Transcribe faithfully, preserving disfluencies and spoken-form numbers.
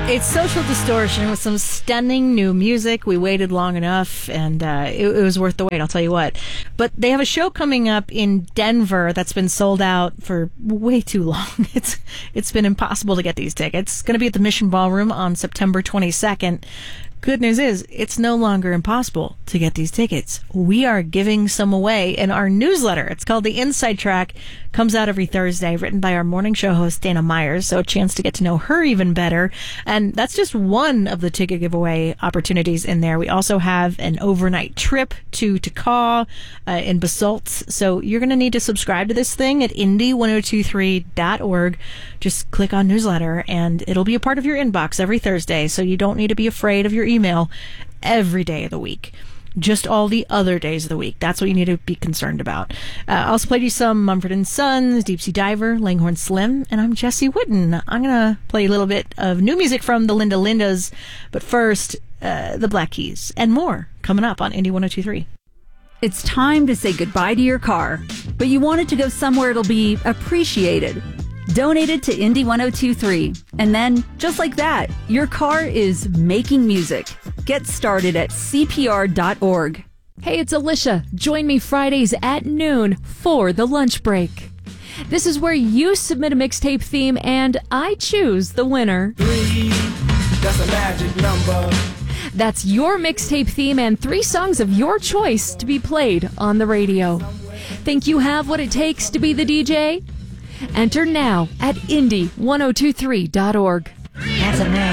It's Social Distortion with some stunning new music. We waited long enough, and uh, it, it was worth the wait, I'll tell you what. But they have a show coming up in Denver that's been sold out for way too long. It's It's been impossible to get these tickets. It's going to be at the Mission Ballroom on September twenty-second. Good news is, it's no longer impossible to get these tickets. We are giving some away in our newsletter. It's called The Inside Track. Comes out every Thursday, written by our morning show host, Dana Myers, so a chance to get to know her even better. And that's just one of the ticket giveaway opportunities in there. We also have an overnight trip to Takaw uh, in Basalt. So you're going to need to subscribe to this thing at indy ten twenty-three dot org. Just click on newsletter, and it'll be a part of your inbox every Thursday, so you don't need to be afraid of your email every day of the week. Just all the other days of the week. That's what you need to be concerned about. Uh, I also played you some Mumford and Sons, Deep Sea Diver, Langhorne Slim, and I'm Jesse Witten. I'm going to play a little bit of new music from the Linda Lindas, but first, uh, the Black Keys and more coming up on Indy ten twenty-three. It's time to say goodbye to your car, but you want it to go somewhere it'll be appreciated. Donate it to Indy ten twenty-three. And then, just like that, your car is making music. Get started at C P R dot org. Hey, it's Alicia. Join me Fridays at noon for the lunch break. This is where you submit a mixtape theme and I choose the winner. Three, that's a magic number. That's your mixtape theme and three songs of your choice to be played on the radio. Think you have what it takes to be the D J? Enter now at Indy ten twenty-three dot org. That's a man.